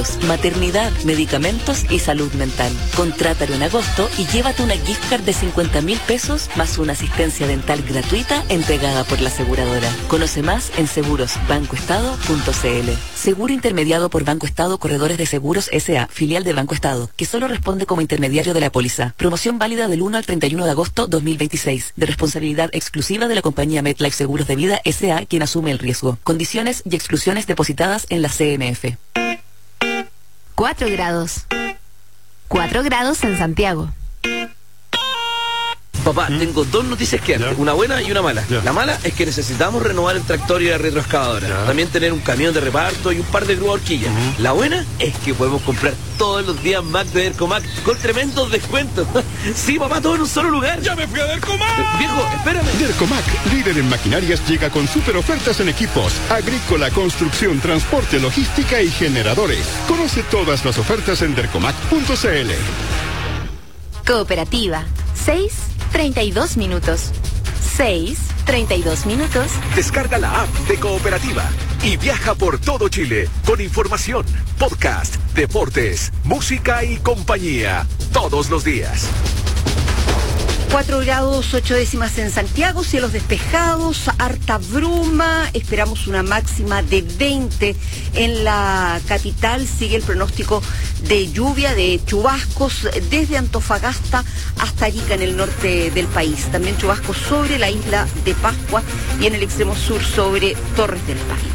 maternidad, medicamentos y salud mental. Contrátalo en agosto y llévate una gift card de 50.000 pesos más una asistencia dental gratuita entregada por la aseguradora. Conoce más en segurosbancoestado.cl. Seguro intermediado por Banco Estado Corredores de Seguros S.A., filial de Banco Estado, que solo responde como intermediario de la póliza. Promoción válida del 1 al 31 de agosto 2026, de responsabilidad exclusiva de la compañía MetLife Seguros de Vida S.A., quien asume el riesgo. Condiciones y exclusiones depositadas en la CMF. 4 grados. 4 grados en Santiago. Papá, tengo dos noticias que darte, una buena y una mala. La mala es que necesitamos renovar el tractor y la retroexcavadora. También tener un camión de reparto y un par de grúas horquillas. La buena es que podemos comprar todos los días Mac de Dercomac con tremendos descuentos. Sí, papá, todo en un solo lugar. ¡Ya me fui a Dercomac! Viejo, espérame. Dercomac, líder en maquinarias, llega con super ofertas en equipos, agrícola, construcción, transporte, logística y generadores. Conoce todas las ofertas en dercomac.cl. Cooperativa. 6:32 minutos. 6:32 minutos. Descarga la app de Cooperativa y viaja por todo Chile con información, podcast, deportes, música y compañía todos los días. 4 grados 8 décimas en Santiago, cielos despejados, harta bruma, esperamos una máxima de 20 en la capital. Sigue el pronóstico de lluvia, de chubascos desde Antofagasta hasta Arica en el norte del país. También chubascos sobre la isla de Pascua y en el extremo sur sobre Torres del Paine.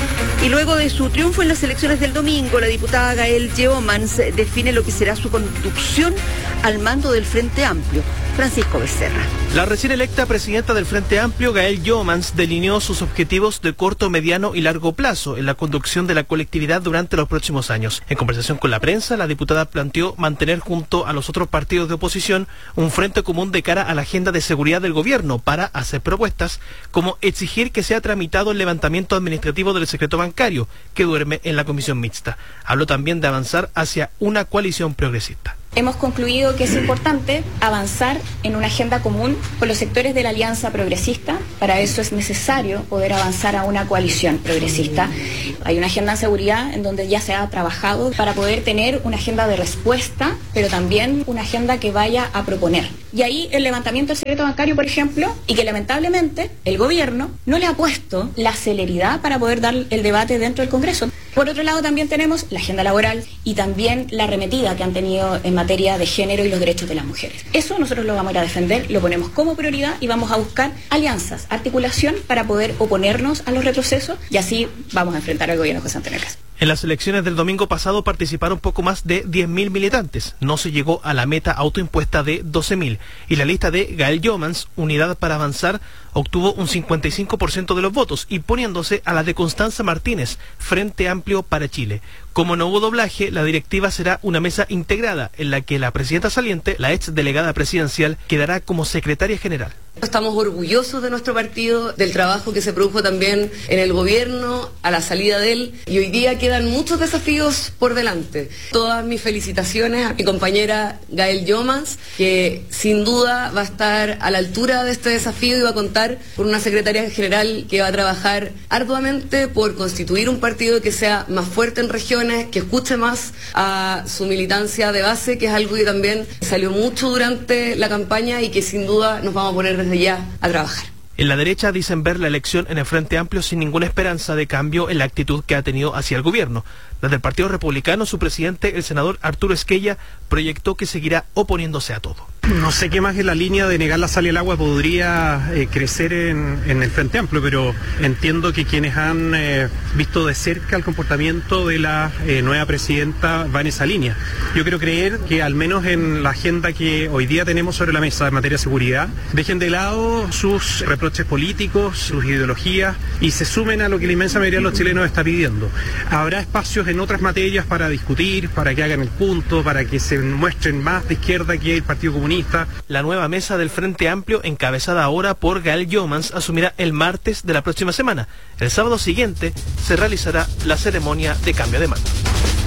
Y luego de su triunfo en las elecciones del domingo, la diputada Gael Yeomans define lo que será su conducción al mando del Frente Amplio. Francisco Becerra. La recién electa presidenta del Frente Amplio, Gael Yeomans, delineó sus objetivos de corto, mediano y largo plazo en la conducción de la colectividad durante los próximos años. En conversación con la prensa, la diputada planteó mantener junto a los otros partidos de oposición un frente común de cara a la agenda de seguridad del gobierno para hacer propuestas como exigir que sea tramitado el levantamiento administrativo del secreto bancario que duerme en la comisión mixta. Habló también de avanzar hacia una coalición progresista. Hemos concluido que es importante avanzar en una agenda común con los sectores de la Alianza Progresista. Para eso es necesario poder avanzar a una coalición progresista. Hay una agenda de seguridad en donde ya se ha trabajado para poder tener una agenda de respuesta, pero también una agenda que vaya a proponer. Y ahí el levantamiento del secreto bancario, por ejemplo, y que lamentablemente el gobierno no le ha puesto la celeridad para poder dar el debate dentro del Congreso. Por otro lado, también tenemos la agenda laboral y también la arremetida que han tenido en materia de género y los derechos de las mujeres. Eso nosotros lo vamos a ir a defender, lo ponemos como prioridad y vamos a buscar alianzas, articulación para poder oponernos a los retrocesos y así vamos a enfrentar al gobierno de José Antonio Kast. En las elecciones del domingo pasado participaron poco más de 10.000 militantes. No se llegó a la meta autoimpuesta de 12.000. Y la lista de Gael Yeomans, Unidad para Avanzar, obtuvo un 55% de los votos, imponiéndose a la de Constanza Martínez, Frente Amplio para Chile. Como no hubo doblaje, la directiva será una mesa integrada en la que la presidenta saliente, la ex delegada presidencial, quedará como secretaria general. Estamos orgullosos de nuestro partido, del trabajo que se produjo también en el gobierno, a la salida de él, y hoy día quedan muchos desafíos por delante. Todas mis felicitaciones a mi compañera Gael Yeomans, que sin duda va a estar a la altura de este desafío y va a contar con una secretaria general que va a trabajar arduamente por constituir un partido que sea más fuerte en regiones, que escuche más a su militancia de base, que es algo que también salió mucho durante la campaña y que sin duda nos vamos a poner desde ya a trabajar. En la derecha dicen ver la elección en el Frente Amplio sin ninguna esperanza de cambio en la actitud que ha tenido hacia el gobierno. Desde el Partido Republicano, su presidente, el senador Arturo Esquella, proyectó que seguirá oponiéndose a todo. No sé qué más en la línea de negar la sal y el agua podría crecer en el Frente Amplio, pero entiendo que quienes han visto de cerca el comportamiento de la nueva presidenta va en esa línea. Yo quiero creer que al menos en la agenda que hoy día tenemos sobre la mesa en materia de seguridad, dejen de lado sus reproches políticos, sus ideologías y se sumen a lo que la inmensa mayoría de los chilenos está pidiendo. Habrá espacios en otras materias para discutir, para que hagan el punto, para que se muestren más de izquierda que el Partido Comunista. La nueva mesa del Frente Amplio, encabezada ahora por Gael Yeomans, asumirá el martes de la próxima semana. El sábado siguiente se realizará la ceremonia de cambio de mando.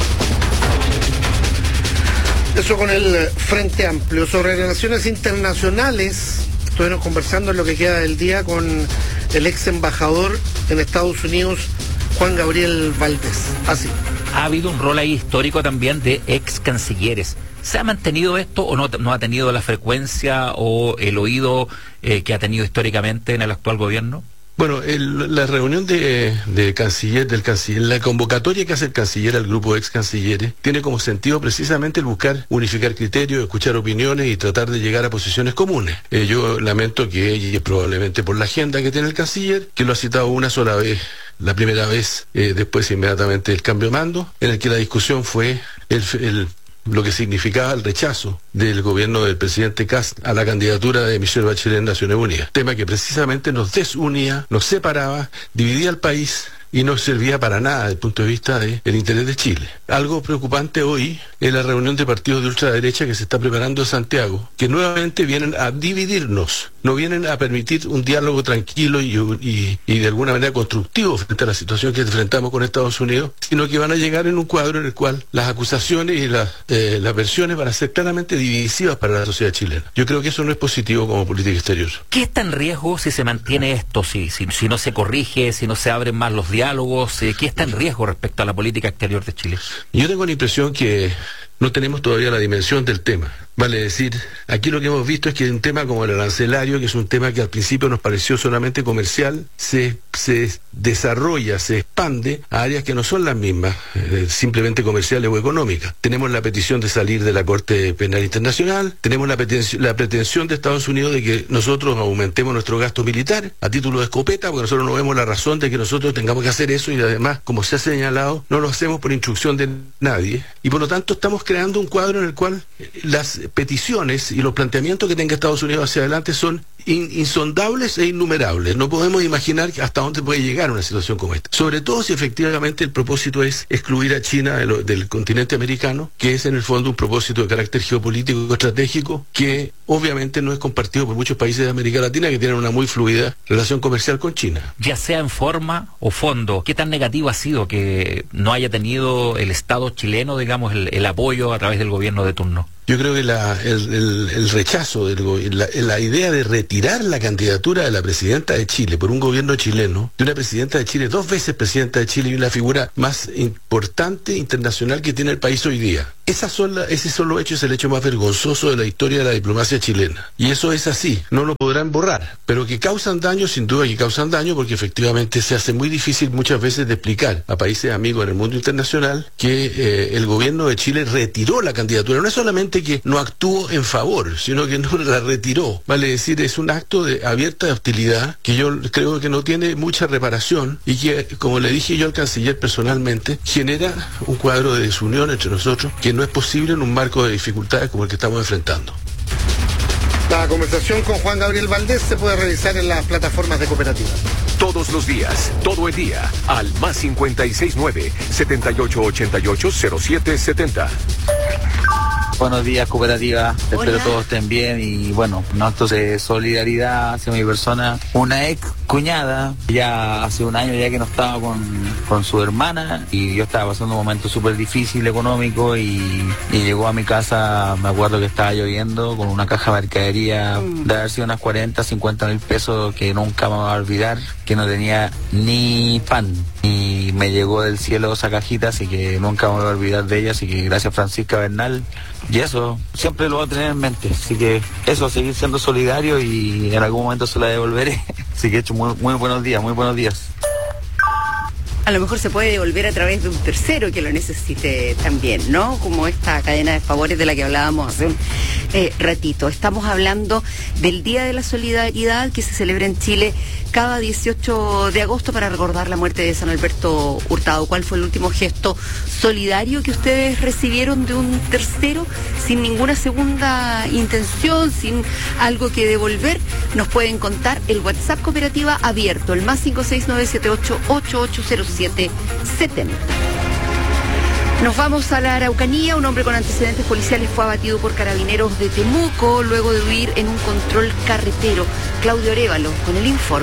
Eso con el Frente Amplio. Sobre relaciones internacionales, estuvimos conversando en lo que queda del día con el ex embajador en Estados Unidos, Juan Gabriel Valdés. Así. ha habido un rol ahí histórico también de ex cancilleres. ¿Se ha mantenido esto o no ha tenido la frecuencia o el oído que ha tenido históricamente en el actual gobierno? Bueno, la reunión del canciller, la convocatoria que hace el canciller al grupo de ex cancilleres tiene como sentido precisamente el buscar unificar criterios, escuchar opiniones y tratar de llegar a posiciones comunes. Yo lamento que, y probablemente por la agenda que tiene el canciller, que lo ha citado una sola vez, la primera vez, después inmediatamente el cambio de mando, en el que la discusión fue lo que significaba el rechazo del gobierno del presidente Kast a la candidatura de Michelle Bachelet en Naciones Unidas. Tema que precisamente nos desunía, nos separaba, dividía al país y no servía para nada desde el punto de vista del interés de Chile. Algo preocupante hoy es la reunión de partidos de ultraderecha que se está preparando en Santiago, que nuevamente vienen a dividirnos, no vienen a permitir un diálogo tranquilo y de alguna manera constructivo frente a la situación que enfrentamos con Estados Unidos, sino que van a llegar en un cuadro en el cual las acusaciones y las versiones van a ser claramente divisivas para la sociedad chilena. Yo creo que eso no es positivo como política exterior. ¿Qué está en riesgo si se mantiene esto, si no se corrige, si no se abren más los diálogos? ¿Qué está en riesgo respecto a la política exterior de Chile? Yo tengo la impresión que no tenemos todavía la dimensión del tema. Vale decir, aquí lo que hemos visto es que un tema como el arancelario, que es un tema que al principio nos pareció solamente comercial, se desarrolla, se expande a áreas que no son las mismas, simplemente comerciales o económicas. Tenemos la petición de salir de la Corte Penal Internacional, tenemos la pretensión de Estados Unidos de que nosotros aumentemos nuestro gasto militar a título de escopeta, porque nosotros no vemos la razón de que nosotros tengamos que hacer eso, y además, como se ha señalado, no lo hacemos por instrucción de nadie, y por lo tanto estamos creando un cuadro en el cual las peticiones y los planteamientos que tenga Estados Unidos hacia adelante son insondables e innumerables. No podemos imaginar hasta dónde puede llegar una situación como esta. Sobre todo si efectivamente el propósito es excluir a China del continente americano, que es en el fondo un propósito de carácter geopolítico y estratégico que obviamente no es compartido por muchos países de América Latina que tienen una muy fluida relación comercial con China. Ya sea en forma o fondo, ¿qué tan negativo ha sido que no haya tenido el Estado chileno, digamos, el apoyo a través del gobierno de turno? Yo creo que el rechazo, la idea de retirar la candidatura de la presidenta de Chile por un gobierno chileno, de una presidenta de Chile, 2 veces presidenta de Chile y una figura más importante internacional que tiene el país hoy día. Ese solo hecho es el hecho más vergonzoso de la historia de la diplomacia chilena. Y eso es así, no lo podrán borrar. Pero que causan daño, sin duda que causan daño, porque efectivamente se hace muy difícil muchas veces de explicar a países amigos en el mundo internacional que el gobierno de Chile retiró la candidatura. No es solamente que no actuó en favor, sino que no la retiró. Vale decir, es un acto de abierta hostilidad que yo creo que no tiene mucha reparación y que, como le dije yo al canciller personalmente, genera un cuadro de desunión entre nosotros que no es posible en un marco de dificultades como el que estamos enfrentando. La conversación con Juan Gabriel Valdés se puede revisar en las plataformas de Cooperativa. Todos los días, todo el día, al +569 7888 0770. Buenos días, Cooperativa. Hola. Espero todos estén bien y bueno, actos de solidaridad hacia mi persona. Una ex cuñada, ya hace un año ya que no estaba con su hermana y yo estaba pasando un momento súper difícil económico y llegó a mi casa, me acuerdo que estaba lloviendo, con una caja de mercadería de haber sido unas 40, 50 mil pesos que nunca me voy a olvidar, que no tenía ni pan. Y me llegó del cielo esa cajita, así que nunca me voy a olvidar de ella, así que gracias Francisca Bernal. Y eso, siempre lo voy a tener en mente. Así que eso, seguir siendo solidario y en algún momento se la devolveré. Así que he hecho muy buenos días, muy buenos días. A lo mejor se puede devolver a través de un tercero que lo necesite también, ¿no? Como esta cadena de favores de la que hablábamos hace un ratito. Estamos hablando del Día de la Solidaridad que se celebra en Chile cada 18 de agosto para recordar la muerte de San Alberto Hurtado. ¿Cuál fue el último gesto solidario que ustedes recibieron de un tercero sin ninguna segunda intención, sin algo que devolver? Nos pueden contar. El WhatsApp Cooperativa abierto, el +56978 880770. Nos vamos a la Araucanía. Un hombre con antecedentes policiales fue abatido por carabineros de Temuco luego de huir en un control carretero. Claudio Arévalo con el informe.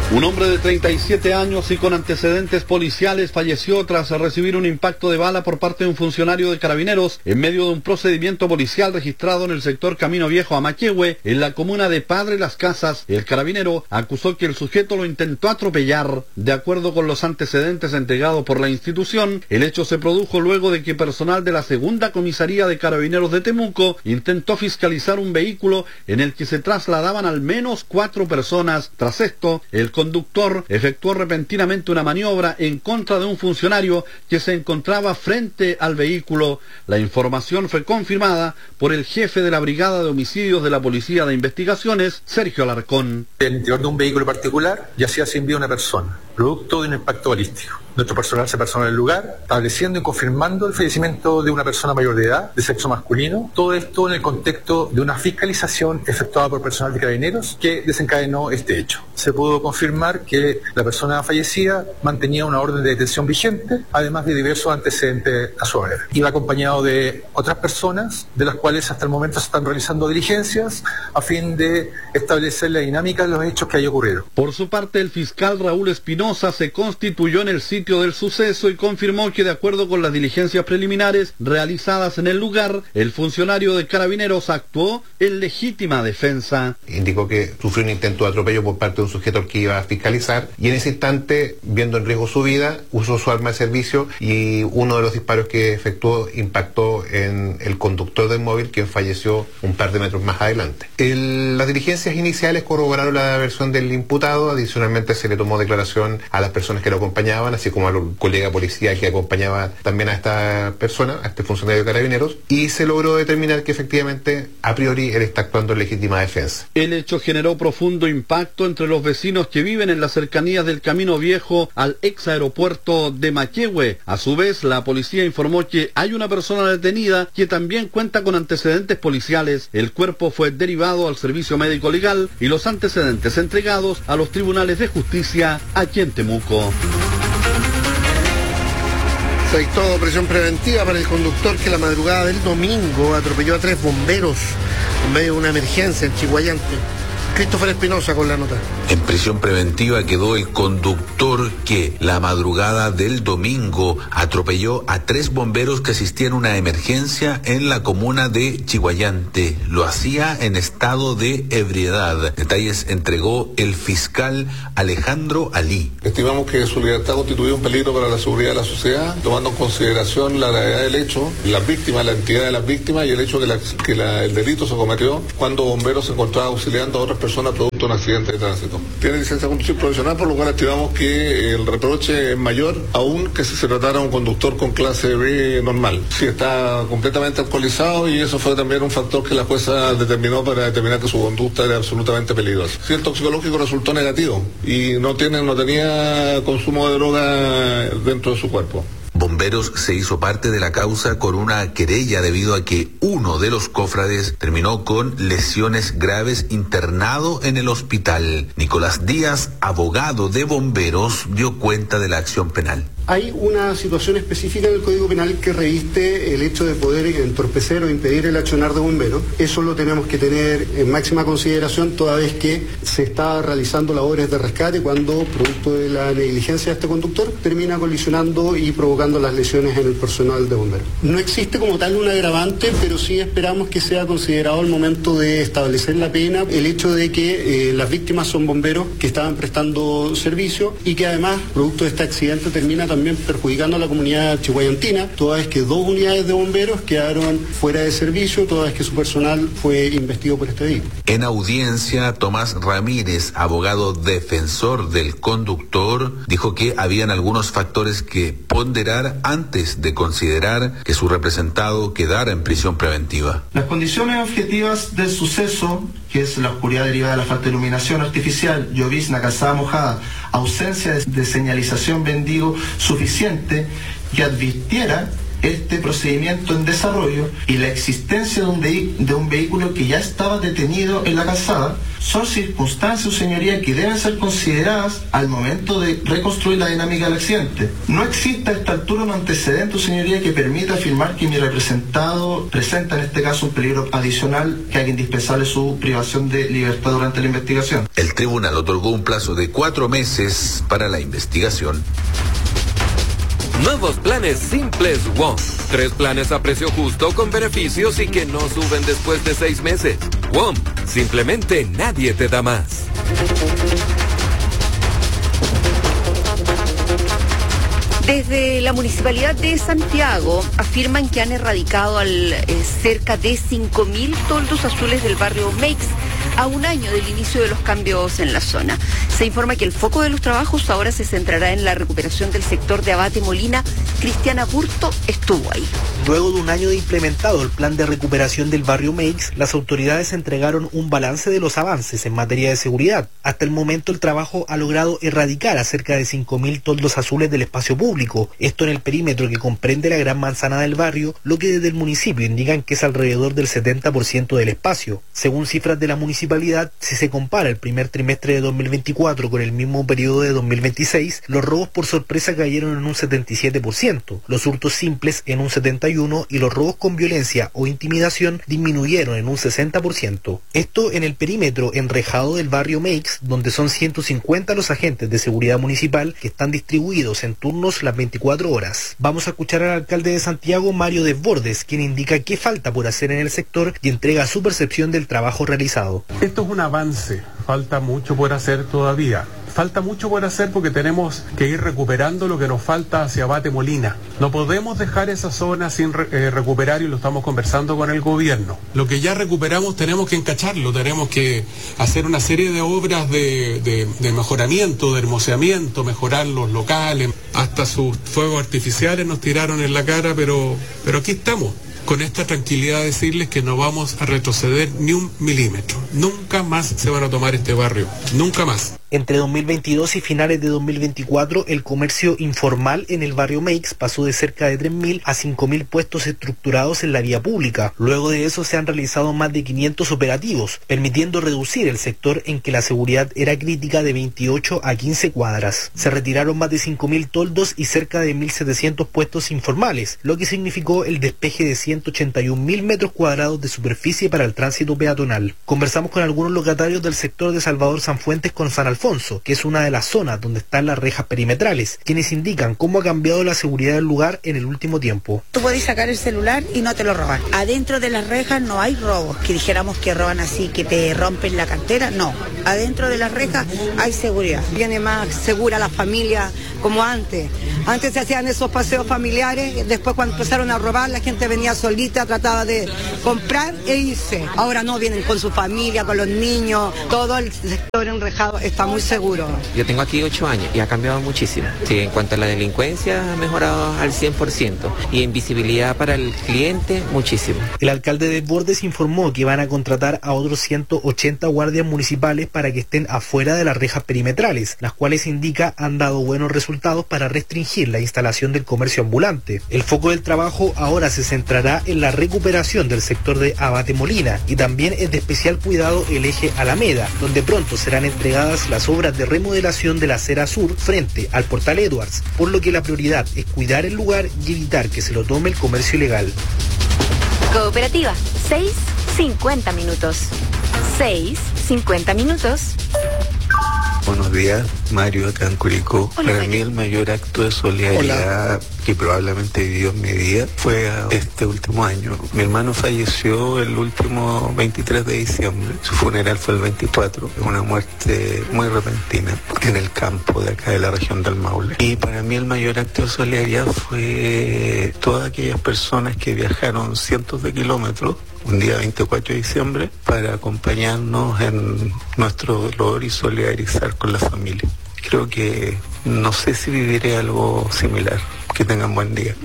Un hombre de 37 años y con antecedentes policiales falleció tras recibir un impacto de bala por parte de un funcionario de Carabineros en medio de un procedimiento policial registrado en el sector Camino Viejo a Maquehue, en la comuna de Padre Las Casas. El carabinero acusó que el sujeto lo intentó atropellar. De acuerdo con los antecedentes entregados por la institución, el hecho se produjo luego de que personal de la segunda comisaría de Carabineros de Temuco intentó fiscalizar un vehículo en el que se trasladaban al menos 4 personas. Tras esto, el conductor efectuó repentinamente una maniobra en contra de un funcionario que se encontraba frente al vehículo. La información fue confirmada por el jefe de la Brigada de Homicidios de la Policía de Investigaciones, Sergio Alarcón. El interior de un vehículo particular yacía sin vida una persona, producto de un impacto balístico. Nuestro personal se personó en el lugar, estableciendo y confirmando el fallecimiento de una persona mayor de edad, de sexo masculino. Todo esto en el contexto de una fiscalización efectuada por personal de Carabineros que desencadenó este hecho. Se pudo confirmar que la persona fallecida mantenía una orden de detención vigente, además de diversos antecedentes a su haber. Iba acompañado de otras personas, de las cuales hasta el momento se están realizando diligencias a fin de establecer la dinámica de los hechos que ahí ocurrieron. Por su parte, el fiscal Raúl Espinosa se constituyó en el sitio del suceso y confirmó que de acuerdo con las diligencias preliminares realizadas en el lugar, el funcionario de Carabineros actuó en legítima defensa. Indicó que sufrió un intento de atropello por parte de un sujeto que iba a fiscalizar y en ese instante, viendo en riesgo su vida, usó su arma de servicio y uno de los disparos que efectuó impactó en el conductor del móvil, quien falleció un par de metros más adelante. Las diligencias iniciales corroboraron la versión del imputado. Adicionalmente se le tomó declaración a las personas que lo acompañaban, así como al colega policía que acompañaba también a esta persona, a este funcionario de Carabineros, y se logró determinar que efectivamente a priori él está actuando en legítima defensa. El hecho generó profundo impacto entre los vecinos que viven en las cercanías del Camino Viejo al ex aeropuerto de Maquehue. A su vez, la policía informó que hay una persona detenida que también cuenta con antecedentes policiales. El cuerpo fue derivado al servicio médico legal y los antecedentes entregados a los tribunales de justicia aquí en Temuco. Se dictó prisión preventiva para el conductor que la madrugada del domingo atropelló a 3 bomberos en medio de una emergencia en Chiguayante. Christopher Espinosa con la nota. En prisión preventiva quedó el conductor que la madrugada del domingo atropelló a 3 bomberos que asistían a una emergencia en la comuna de Chiguayante. Lo hacía en estado de ebriedad. Detalles entregó el fiscal Alejandro Alí. Estimamos que su libertad constituye un peligro para la seguridad de la sociedad, tomando en consideración la gravedad del hecho, las víctimas, la entidad de las víctimas y el hecho que el delito se cometió cuando bomberos se encontraban auxiliando a otras personas producto de un accidente de tránsito. Tiene licencia de conducir profesional, por lo cual estimamos que el reproche es mayor aún que si se tratara de un conductor con clase B normal. Sí, está completamente alcoholizado y eso fue también un factor que la jueza determinó para determinar que su conducta era absolutamente peligrosa. Sí, el toxicológico resultó negativo y no tenía consumo de droga dentro de su cuerpo. Bomberos se hizo parte de la causa con una querella debido a que uno de los cofrades terminó con lesiones graves internado en el hospital. Nicolás Díaz, abogado de bomberos, dio cuenta de la acción penal. Hay una situación específica en el Código Penal que reviste el hecho de poder entorpecer o impedir el accionar de bomberos. Eso lo tenemos que tener en máxima consideración toda vez que se está realizando labores de rescate cuando, producto de la negligencia de este conductor, termina colisionando y provocando las lesiones en el personal de bomberos. No existe como tal un agravante, pero sí esperamos que sea considerado al momento de establecer la pena el hecho de que las víctimas son bomberos que estaban prestando servicio y que además, producto de este accidente, termina también perjudicando a la comunidad chihuayantina, toda vez que 2 unidades de bomberos quedaron fuera de servicio, toda vez que su personal fue investido por este delito. En audiencia, Tomás Ramírez, abogado defensor del conductor, dijo que habían algunos factores que ponderar antes de considerar que su representado quedara en prisión preventiva. Las condiciones objetivas del suceso, que es la oscuridad derivada de la falta de iluminación artificial, llovizna, calzada mojada, ausencia de señalización vendido suficiente que advirtiera este procedimiento en desarrollo y la existencia de un vehículo que ya estaba detenido en la calzada son circunstancias, señoría, que deben ser consideradas al momento de reconstruir la dinámica del accidente. No existe a esta altura un antecedente, señoría, que permita afirmar que mi representado presenta en este caso un peligro adicional que haga indispensable su privación de libertad durante la investigación. El tribunal otorgó un plazo de 4 meses para la investigación. Nuevos planes simples WOM. 3 planes a precio justo con beneficios y que no suben después de 6 meses. WOM, simplemente nadie te da más. Desde la Municipalidad de Santiago afirman que han erradicado cerca de 5.000 toldos azules del barrio Meix a un año del inicio de los cambios en la zona. Se informa que el foco de los trabajos ahora se centrará en la recuperación del sector de Abate Molina. Cristiana Burto estuvo ahí. Luego de un año de implementado el plan de recuperación del barrio Meix, las autoridades entregaron un balance de los avances en materia de seguridad. Hasta el momento el trabajo ha logrado erradicar a cerca de 5.000 toldos azules del espacio público, esto en el perímetro que comprende la gran manzana del barrio, lo que desde el municipio indican que es alrededor del 70% del espacio. Según cifras de la municipalidad, si se compara el primer trimestre de 2024 con el mismo periodo de 2026, los robos por sorpresa cayeron en un 77%, los hurtos simples en un 71% y los robos con violencia o intimidación disminuyeron en un 60%. Esto en el perímetro enrejado del barrio Meix, donde son 150 los agentes de seguridad municipal que están distribuidos en turnos las 24 horas. Vamos a escuchar al alcalde de Santiago, Mario Desbordes, quien indica qué falta por hacer en el sector y entrega su percepción del trabajo realizado. Esto es un avance, falta mucho por hacer todavía. Falta mucho por hacer porque tenemos que ir recuperando lo que nos falta hacia Abate Molina. No podemos dejar esa zona sin recuperar y lo estamos conversando con el gobierno. Lo que ya recuperamos tenemos que encacharlo, tenemos que hacer una serie de obras de mejoramiento, de hermoseamiento, mejorar los locales. Hasta sus fuegos artificiales nos tiraron en la cara, pero aquí estamos. Con esta tranquilidad decirles que no vamos a retroceder ni un milímetro. Nunca más se van a tomar este barrio, nunca más. Entre 2022 y finales de 2024, el comercio informal en el barrio Meix pasó de cerca de 3.000 a 5.000 puestos estructurados en la vía pública. Luego de eso se han realizado más de 500 operativos, permitiendo reducir el sector en que la seguridad era crítica de 28 a 15 cuadras. Se retiraron más de 5.000 toldos y cerca de 1.700 puestos informales, lo que significó el despeje de 181.000 metros cuadrados de superficie para el tránsito peatonal. Conversamos con algunos locatarios del sector de Salvador Sanfuentes con San Alfonso, que es una de las zonas donde están las rejas perimetrales, quienes indican cómo ha cambiado la seguridad del lugar en el último tiempo. Tú puedes sacar el celular y no te lo roban. Adentro de las rejas no hay robos, que dijéramos que roban así, que te rompen la cartera, no. Adentro de las rejas hay seguridad. Viene más segura la familia como antes. Antes se hacían esos paseos familiares, después cuando empezaron a robar la gente venía solita, trataba de comprar e irse. Ahora no, vienen con su familia, con los niños, todo el sector enrejado está muy seguro. Yo tengo aquí 8 años y ha cambiado muchísimo. Sí, en cuanto a la delincuencia ha mejorado al 100% y en visibilidad para el cliente muchísimo. El alcalde de Bordes informó que van a contratar a otros 180 guardias municipales para que estén afuera de las rejas perimetrales, las cuales indica han dado buenos resultados para restringir la instalación del comercio ambulante. El foco del trabajo ahora se centrará en la recuperación del sector de Abate Molina y también es de especial cuidado el eje Alameda, donde pronto serán entregadas las obras de remodelación de la acera sur frente al Portal Edwards, por lo que la prioridad es cuidar el lugar y evitar que se lo tome el comercio ilegal. Cooperativa, 6:50 minutos. 6:50 minutos. Buenos días, Mario acá en Curicó. Hola, Para mí el mayor acto de solidaridad que probablemente vivió en mi vida fue este último año. Mi hermano falleció el último 23 de diciembre. Su funeral fue el 24. Una muerte muy repentina en el campo de acá de la región del Maule. Y para mí el mayor acto de solidaridad fue todas aquellas personas que viajaron cientos de kilómetros un día 24 de diciembre para acompañarnos en nuestro dolor y solidarizar con la familia. Creo que no sé si viviré algo similar. Que tengan buen día.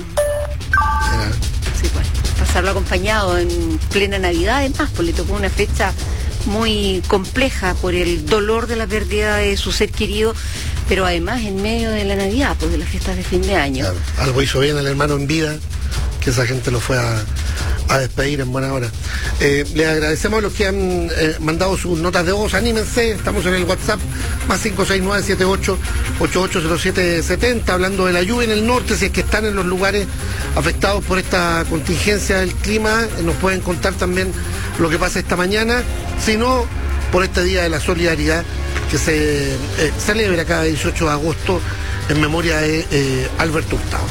Sí, bueno, pasarlo acompañado en plena Navidad, además, pues le tocó una fecha muy compleja por el dolor de la pérdida de su ser querido, pero además en medio de la Navidad, pues de las fiestas de fin de año. Claro, algo hizo bien el hermano en vida que esa gente lo fue a despedir en buena hora. Les agradecemos a los que han mandado sus notas de voz. Anímense, estamos en el WhatsApp más 569-78880770, hablando de la lluvia en el norte. Si es que están en los lugares afectados por esta contingencia del clima, nos pueden contar también lo que pasa esta mañana. Si no, por este Día de la Solidaridad que se celebra cada 18 de agosto en memoria de Alberto Hurtado.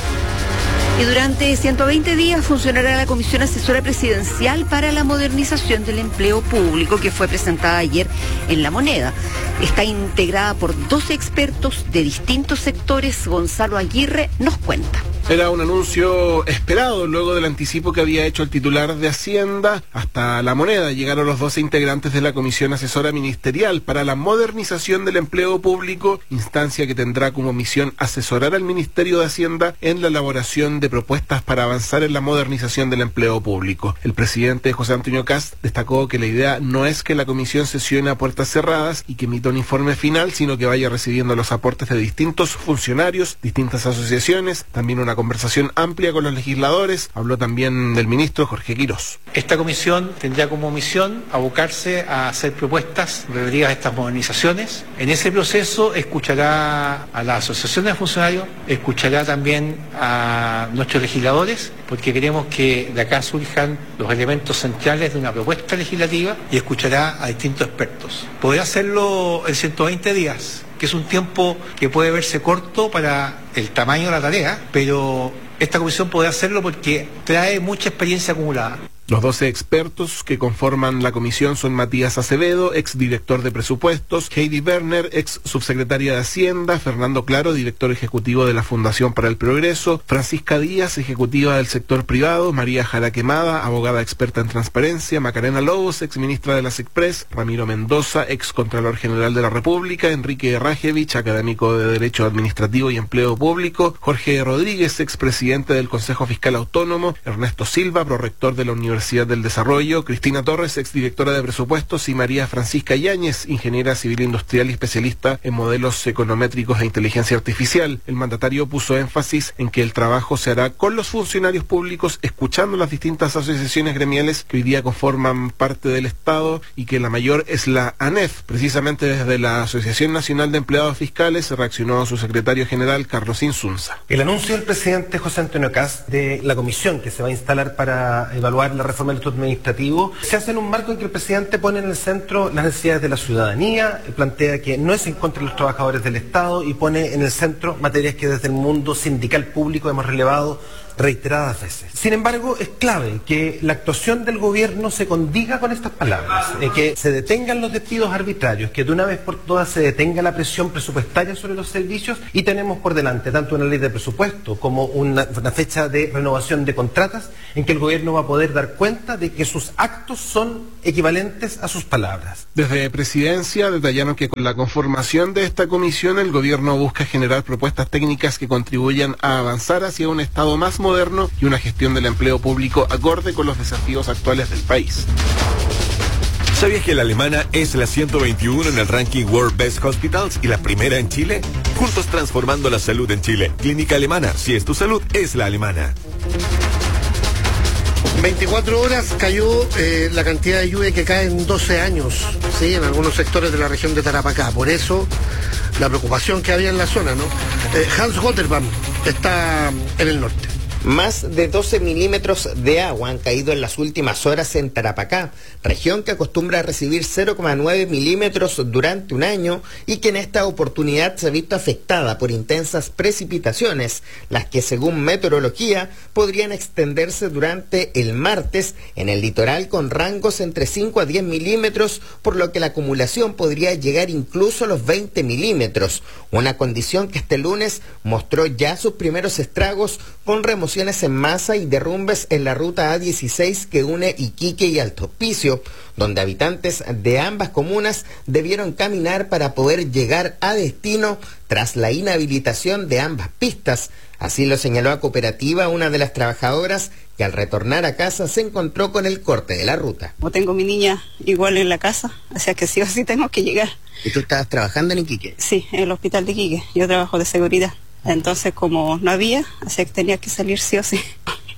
Y durante 120 días funcionará la Comisión Asesora Presidencial para la Modernización del Empleo Público, que fue presentada ayer en La Moneda. Está integrada por 12 expertos de distintos sectores. Gonzalo Aguirre nos cuenta. Era un anuncio esperado luego del anticipo que había hecho el titular de Hacienda. Hasta La Moneda llegaron los 12 integrantes de la Comisión Asesora Ministerial para la Modernización del Empleo Público, instancia que tendrá como misión asesorar al Ministerio de Hacienda en la elaboración de propuestas para avanzar en la modernización del empleo público. El presidente José Antonio Kast destacó que la idea no es que la comisión sesione a puertas cerradas y que emita un informe final, sino que vaya recibiendo los aportes de distintos funcionarios, distintas asociaciones, también una conversación amplia con los legisladores. Habló también del ministro Jorge Quirós. Esta comisión tendrá como misión abocarse a hacer propuestas relativas a estas modernizaciones. En ese proceso escuchará a las asociaciones de funcionarios, escuchará también a nuestros legisladores, porque queremos que de acá surjan los elementos centrales de una propuesta legislativa, y escuchará a distintos expertos. Podrá hacerlo en 120 días, que es un tiempo que puede verse corto para el tamaño de la tarea, pero esta comisión podrá hacerlo porque trae mucha experiencia acumulada. Los 12 expertos que conforman la comisión son Matías Acevedo, exdirector de presupuestos, Heidi Werner, ex subsecretaria de Hacienda, Fernando Claro, director ejecutivo de la Fundación para el Progreso, Francisca Díaz, ejecutiva del sector privado, María Jara Quemada, abogada experta en transparencia, Macarena Lobos, exministra de la SECPRES, Ramiro Mendoza, ex Contralor General de la República, Enrique Rajevich, académico de Derecho Administrativo y Empleo Público, Jorge Rodríguez, expresidente del Consejo Fiscal Autónomo, Ernesto Silva, prorector de la Universidad del Desarrollo, Cristina Torres, exdirectora de presupuestos, y María Francisca Yáñez, ingeniera civil industrial y especialista en modelos econométricos e inteligencia artificial. El mandatario puso énfasis en que el trabajo se hará con los funcionarios públicos, escuchando las distintas asociaciones gremiales que hoy día conforman parte del Estado, y que la mayor es la ANEF. Precisamente desde la Asociación Nacional de Empleados Fiscales se reaccionó a su secretario general, Carlos Insunza. El anuncio del presidente José Antonio Kast de la comisión que se va a instalar para evaluar la reforma del Estatuto Administrativo se hace en un marco en que el presidente pone en el centro las necesidades de la ciudadanía, plantea que no es en contra de los trabajadores del Estado y pone en el centro materias que desde el mundo sindical público hemos relevado reiteradas veces. Sin embargo, es clave que la actuación del gobierno se condiga con estas palabras, que se detengan los despidos arbitrarios, que de una vez por todas se detenga la presión presupuestaria sobre los servicios, y tenemos por delante tanto una ley de presupuesto como una fecha de renovación de contratas en que el gobierno va a poder dar cuenta de que sus actos son equivalentes a sus palabras. Desde Presidencia detallaron que con la conformación de esta comisión el gobierno busca generar propuestas técnicas que contribuyan a avanzar hacia un Estado más moderno y una gestión del empleo público acorde con los desafíos actuales del país. ¿Sabías que la alemana es la 121 en el ranking World Best Hospitals y la primera en Chile? Juntos transformando la salud en Chile. Clínica Alemana, si es tu salud, es la alemana. 24 horas cayó la cantidad de lluvia que cae en 12 años, ¿sí? En algunos sectores de la región de Tarapacá. Por eso la preocupación que había en la zona, ¿no? Hans Gotterbaum está en el norte. Más de 12 milímetros de agua han caído en las últimas horas en Tarapacá, región que acostumbra a recibir 0,9 milímetros durante un año y que en esta oportunidad se ha visto afectada por intensas precipitaciones, las que según meteorología podrían extenderse durante el martes en el litoral con rangos entre 5 a 10 milímetros, por lo que la acumulación podría llegar incluso a los 20 milímetros, una condición que este lunes mostró ya sus primeros estragos con remociones en masa y derrumbes en la ruta A16 que une Iquique y Alto Hospicio, donde habitantes de ambas comunas debieron caminar para poder llegar a destino tras la inhabilitación de ambas pistas. Así lo señaló a Cooperativa una de las trabajadoras que al retornar a casa se encontró con el corte de la ruta. Como tengo mi niña igual en la casa, o sea que sí o sí tengo que llegar. ¿Y tú estabas trabajando en Iquique? Sí, en el hospital de Iquique. Yo trabajo de seguridad. Entonces, como no había, así que tenía que salir sí o sí.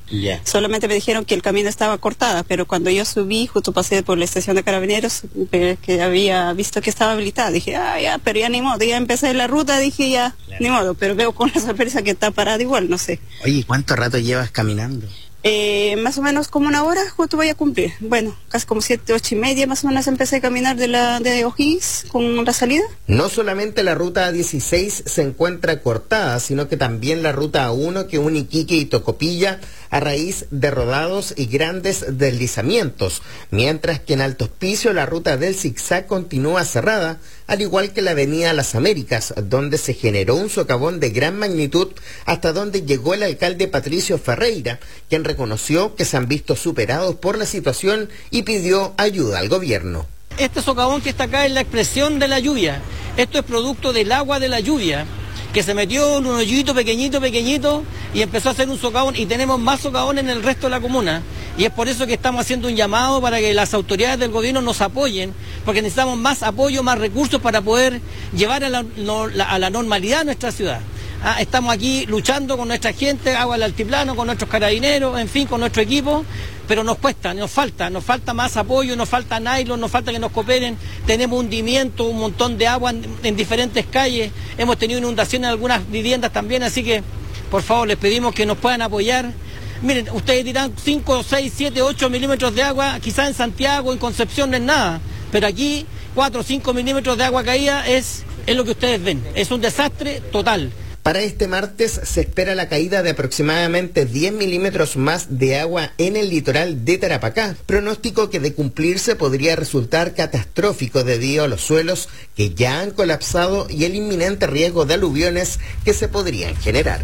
Yeah. Solamente me dijeron que el camino estaba cortada, pero cuando yo subí, justo pasé por la estación de Carabineros, que había visto que estaba habilitada. Dije, pero ya ni modo, ya empecé la ruta, dije ya, claro. Ni modo, pero veo con la sorpresa que está parada igual, no sé. Oye, ¿cuánto rato llevas caminando? Más o menos como una hora, justo voy a cumplir. Bueno, casi como 7, 8 y media más o menos empecé a caminar de O'Higgins con la salida. No solamente la ruta A16 se encuentra cortada, sino que también la ruta A1 que une Iquique y Tocopilla a raíz de rodados y grandes deslizamientos, mientras que en Alto Hospicio la ruta del zigzag continúa cerrada, al igual que la avenida Las Américas, donde se generó un socavón de gran magnitud hasta donde llegó el alcalde Patricio Ferreira, quien reconoció que se han visto superados por la situación y pidió ayuda al gobierno. Este socavón que está acá es la expresión de la lluvia. Esto es producto del agua de la lluvia, que se metió en un hoyito pequeñito y empezó a hacer un socavón, y tenemos más socavón en el resto de la comuna, y es por eso que estamos haciendo un llamado para que las autoridades del gobierno nos apoyen, porque necesitamos más apoyo, más recursos para poder llevar a la normalidad a nuestra ciudad. Estamos aquí luchando con nuestra gente, Agua del Altiplano, con nuestros carabineros, en fin, con nuestro equipo, pero nos cuesta, nos falta más apoyo, nos falta nylon, nos falta que nos cooperen. Tenemos hundimiento, un montón de agua en diferentes calles, hemos tenido inundaciones en algunas viviendas también, así que por favor les pedimos que nos puedan apoyar. Miren, ustedes dirán 5, 6, 7, 8 milímetros de agua, quizás en Santiago, en Concepción no es nada, pero aquí 4 o 5 milímetros de agua caída es lo que ustedes ven, es un desastre total. Para este martes se espera la caída de aproximadamente 10 milímetros más de agua en el litoral de Tarapacá, pronóstico que de cumplirse podría resultar catastrófico debido a los suelos que ya han colapsado y el inminente riesgo de aluviones que se podrían generar.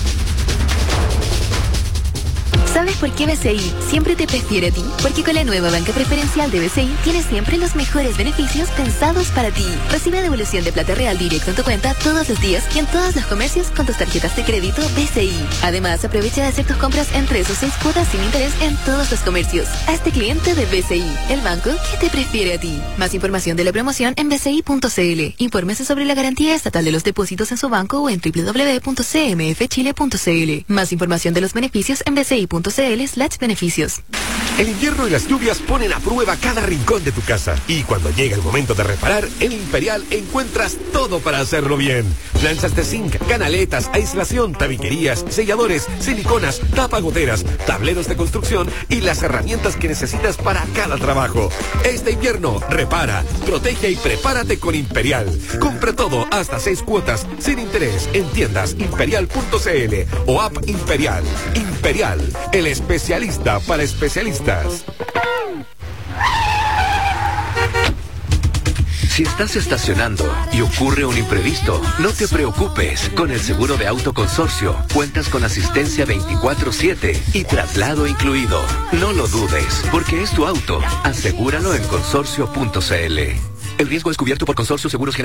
¿Sabes por qué BCI siempre te prefiere a ti? Porque con la nueva banca preferencial de BCI tienes siempre los mejores beneficios pensados para ti. Recibe devolución de plata real directo en tu cuenta todos los días y en todos los comercios con tus tarjetas de crédito BCI. Además, aprovecha de hacer tus compras en 3 o 6 cuotas sin interés en todos los comercios. Hazte cliente de BCI, el banco que te prefiere a ti. Más información de la promoción en bci.cl. Infórmese sobre la garantía estatal de los depósitos en su banco o en www.cmfchile.cl. Más información de los beneficios en bci.cl/beneficios. El invierno y las lluvias ponen a prueba cada rincón de tu casa. Y cuando llega el momento de reparar, en Imperial encuentras todo para hacerlo bien. Planchas de zinc, canaletas, aislación, tabiquerías, selladores, siliconas, tapagoteras, tableros de construcción y las herramientas que necesitas para cada trabajo. Este invierno, repara, protege y prepárate con Imperial. Compra todo hasta 6 cuotas sin interés en tiendas imperial.cl o app Imperial. Imperial, el especialista para especialistas. Si estás estacionando y ocurre un imprevisto, no te preocupes. Con el seguro de auto Consorcio, cuentas con asistencia 24/7 y traslado incluido. No lo dudes, porque es tu auto. Asegúralo en consorcio.cl. El riesgo es cubierto por Consorcio Seguros Generales.